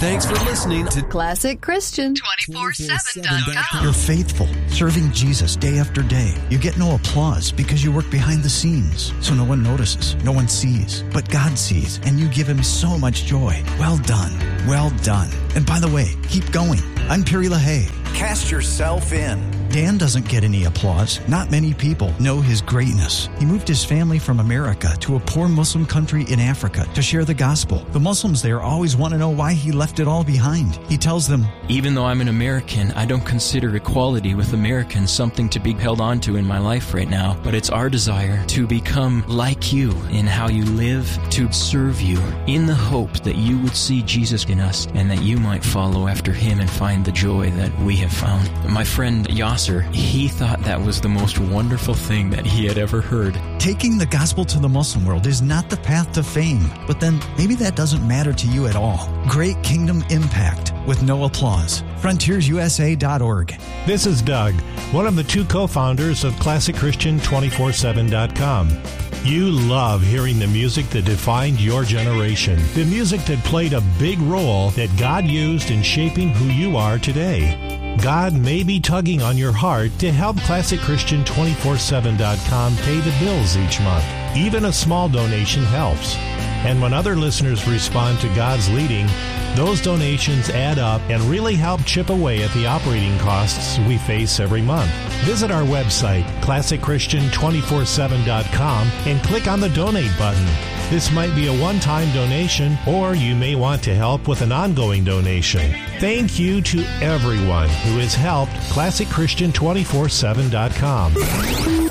Thanks for listening to Classic Christian 24/7.com. You're faithful, serving Jesus day after day. You get no applause because you work behind the scenes, so no one notices, no one sees. But God sees, and you give Him so much joy. Well done. Well done. And by the way, keep going. I'm Piri LaHaye. Cast yourself in. Dan doesn't get any applause. Not many people know his greatness. He moved his family from America to a poor Muslim country in Africa to share the gospel. The Muslims there always want to know why he left it all behind. He tells them, "Even though I'm an American, I don't consider equality with Americans something to be held on to in my life right now. But it's our desire to become like you in how you live, to serve you, in the hope that you would see Jesus in us and that you might follow after Him and find the joy that we have found." My friend Yasser, he thought that was the most wonderful thing that he had ever heard. Taking the gospel to the Muslim world is not the path to fame, but then maybe that doesn't matter to you at all. Great kingdom impact with no applause. FrontiersUSA.org. This is Doug, one of the two co-founders of ClassicChristian247.com. You love hearing the music that defined your generation, the music that played a big role that God used in shaping who you are today. God may be tugging on your heart to help ClassicChristian247.com pay the bills each month. Even a small donation helps. And when other listeners respond to God's leading, those donations add up and really help chip away at the operating costs we face every month. Visit our website, ClassicChristian247.com, and click on the Donate button. This might be a one-time donation, or you may want to help with an ongoing donation. Thank you to everyone who has helped ClassicChristian247.com.